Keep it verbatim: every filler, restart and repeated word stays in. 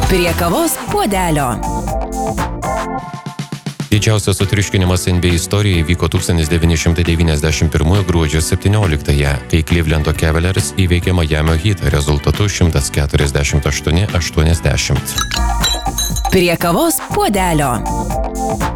Prie kavos puodelio. Didžiausias sutriuškinimas N B A istorijoje vyko tūkstantis devyni šimtai devyniasdešimt pirmųjų gruodžio septynioliktąją, kai Clevelando Cavaliers įveikė Miami Heat rezultatu šimtas keturiasdešimt aštuoni aštuoniasdešimt. Prie kavos puodelio.